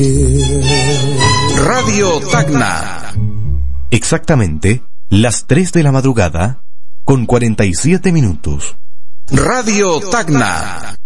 Radio Tacna. Exactamente las 3 de la madrugada con 47 minutos. Radio Tacna.